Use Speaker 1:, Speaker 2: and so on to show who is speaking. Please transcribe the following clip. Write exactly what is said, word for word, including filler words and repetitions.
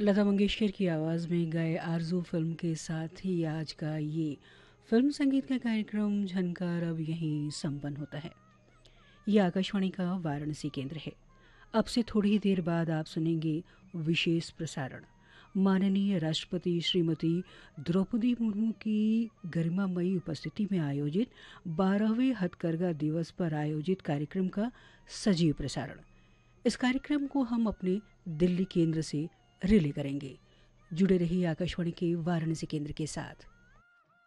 Speaker 1: लता मंगेशकर की आवाज़ में गाए आरज़ू फ़िल्म के साथ ही आज का ये फ़िल्म संगीत का कार्यक्रम झनकार अब यहीं संपन्न होता है। ये आकाशवाणी का वाराणसी केंद्र है। अब से थोड़ी ही देर बाद आप सुनेंगे विशेष प्रसारण। माननीय राष्ट्रपति श्रीमती द्रौपदी मुर्मू की गरिमामयी उपस्थिति में आयोजित बारहवें हथकरघा दिवस पर आयोजित कार्यक्रम का सजीव प्रसारण। इस कार्यक्रम को हम अपने दिल्ली केंद्र से रिले करेंगे। जुड़े रहिए आकाशवाणी के वाराणसी केंद्र के साथ।